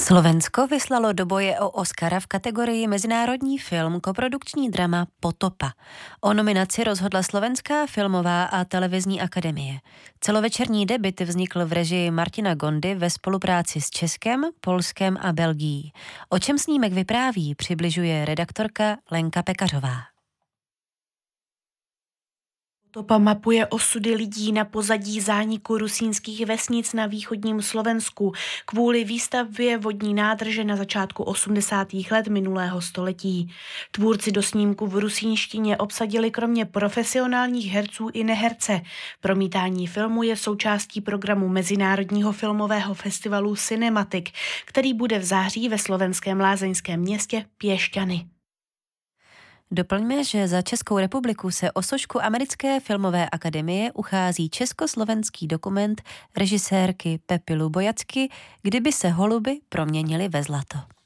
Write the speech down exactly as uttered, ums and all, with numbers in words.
Slovensko vyslalo do boje o Oscara v kategorii mezinárodní film koprodukční drama Potopa. O nominaci rozhodla Slovenská filmová a televizní akademie. Celovečerní debut vznikl v režii Martina Gondy ve spolupráci s Českem, Polskem a Belgií. O čem snímek vypráví, přibližuje redaktorka Lenka Pekařová. Potopa mapuje osudy lidí na pozadí zániku rusínských vesnic na východním Slovensku kvůli výstavbě vodní nádrže na začátku osmdesátých let minulého století. Tvůrci do snímku v rusínštině obsadili kromě profesionálních herců i neherce. Promítání filmu je součástí programu Mezinárodního filmového festivalu Cinematic, který bude v září ve slovenském lázeňském městě Piešťany. Doplňme, že za Českou republiku se o sošku Americké filmové akademie uchází československý dokument režisérky Pepy Lubojacky Kdyby se holuby proměnily ve zlato.